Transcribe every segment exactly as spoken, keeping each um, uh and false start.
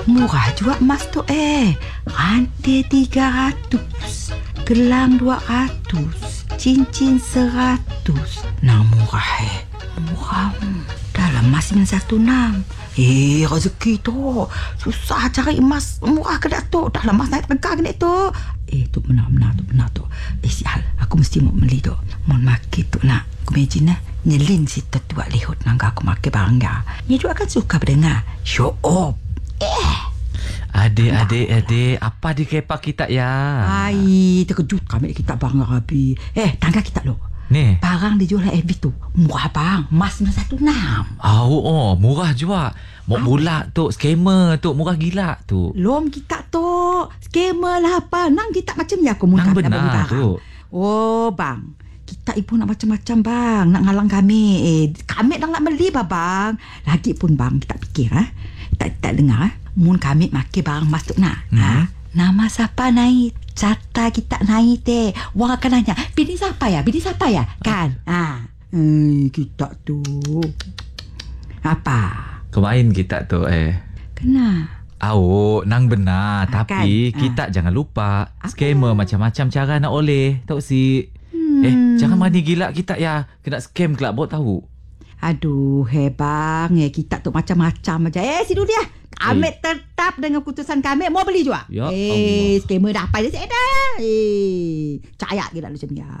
Murah juga emas tu eh. Rantai tiga ratus, gelang dua ratus, cincin seratus. Nah murah eh. Murah. Dalam emas sembilan satu enam. Eh, rezeki tu. Susah cari emas murah ke Datuk. Dah emas naik tegak ke tu. Eh, tu benar-benar tu benar tu. Eh, sial. Aku mesti mau beli tu. Mau makin tu nak. Aku imagine lah. Nyelin si tetua lihut nangga aku makan barang dia. Dia juga kan suka berdengar. Show up. Eh. Adik, adik, adik. Apa di kepak kita ya? Hai, terkejut kami kita barang Arabi. Eh, tangga kita lo. Ni. Barang dijual F B tu. Murah bang. Emas sembilan satu enam. Oh, oh, murah juga. Mau bulak tu, scammer tu, murah gila tu. Lom kita tu. Scammer lah apa. Nang kita macam ni aku Nang muntah benar tu. Oh, bang. Kita ibu nak macam-macam bang. Nak ngalang kami. Eh, kami dah nak beli bah, bang. Lagi pun bang, kita fikir ha. Kita, kita dengar ha. Mun kami makan barang emas tu nak. Hmm. Ha? Nama siapa naik? Carta kita naik teh. Wang akan nanya, bini siapa ya? Bini siapa ya? Kan? Ha. Eh, kita tu. Apa? Kemain kita tu eh. Kena. Oh, nang benar. Ha, Tapi kan? kita Ha. jangan lupa. Apa? Scammer macam-macam cara nak oleh. Tahu si. Hmm. Eh, jangan mani gila kita ya. Kena scam kelak buat tahu. Aduh, hebang. Eh, kita tu macam-macam aja. Eh, si dia. Kami eh. tetap dengan keputusan kami. Mau beli juga. Ya eh, Allah. scammer dah apa dia dah. Eh, cayak gila macam ni.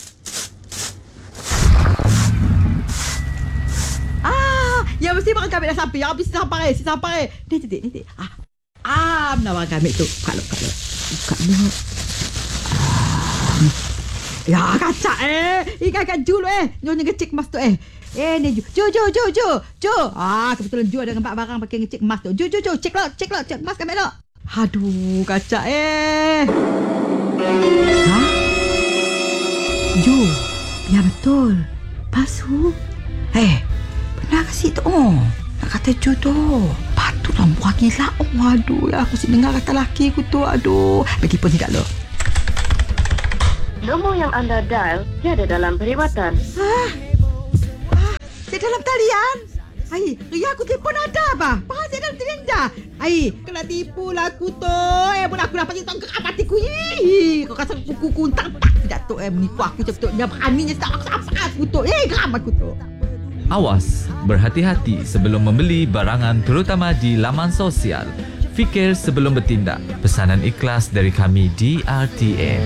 Ah, ya mesti makan kami dah sampai. Ya, mesti sampai. Si sampai. Ni, ni, ni. Ah, ah, nama kami tu. Buka lo, buka lo. Buka lo. Ah. Ya, kacak eh. Ikan kat Jul eh. Nyonya ngecek emas tu eh. Eh ni Ju. Ju, Ju, Ju, Ju. Ju. Ah, kebetulan Ju ada empat barang pakai ngecek emas tu. Ju, Ju, Ju. Cek lo, cek lo. Cek emas kami lo. Aduh, kacak eh. Ha? Ju. Ya betul. Pasu. Eh, benar ke situ? Oh, nak kata Ju tu. Patutlah buah gila. Oh, aduh. Aku si dengar kata laki aku tu. Aduh. Begipun tidak lo. Nombor yang anda dial tiada dalam perkhidmatan. Ah, ah, saya dalam talian. Ai, ria aku telefon ada apa? Pas saya dalam talian dah. Ai, kena tipu lah aku tu. Eh, pun aku dapat cerita ke hatiku. Ih, kau kasar kuku kuntang tak tidak tu eh menipu aku sebetulnya beraninya tak apa aku tu. Eh, geram aku tu. Awas, berhati-hati sebelum membeli barangan terutama di laman sosial. Fikir sebelum bertindak. Pesanan ikhlas dari kami D R T M.